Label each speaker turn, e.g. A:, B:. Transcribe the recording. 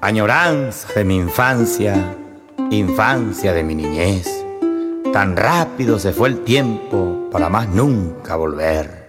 A: Añoranza de mi infancia, infancia de mi niñez. Tan rápido se fue el tiempo para más nunca volver.